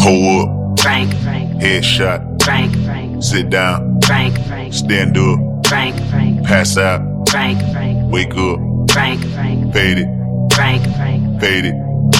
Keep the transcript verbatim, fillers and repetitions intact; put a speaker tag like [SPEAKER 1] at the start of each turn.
[SPEAKER 1] Pull up,
[SPEAKER 2] Frank, Frank,
[SPEAKER 1] headshot,
[SPEAKER 2] Frank, Frank,
[SPEAKER 1] sit down,
[SPEAKER 2] Frank, Frank,
[SPEAKER 1] stand up,
[SPEAKER 2] Frank, Frank,
[SPEAKER 1] pass out,
[SPEAKER 2] Frank, Frank,
[SPEAKER 1] wake up,
[SPEAKER 2] Frank, Frank,
[SPEAKER 1] fade it,
[SPEAKER 2] Frank, Frank,
[SPEAKER 1] fade it.